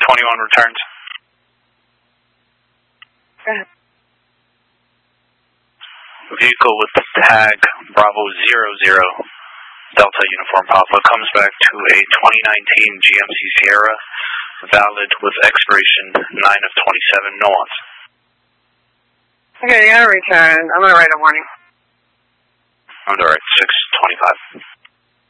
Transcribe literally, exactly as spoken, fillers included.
twenty-one returns. Go ahead. Vehicle with the tag Bravo zero zero Delta Uniform Papa comes back to a twenty nineteen G M C Sierra, valid with expiration nine of twenty-seven, no ons. Okay, you gotta return. I'm gonna write a warning. Under right, six twenty-five.